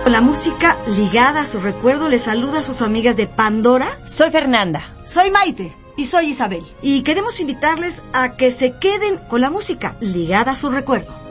Con la música ligada a su recuerdo, les saluda a sus amigas de Pandora. Soy Fernanda. Soy Maite. Y soy Isabel. Y queremos invitarles a que se queden con la música ligada a su recuerdo.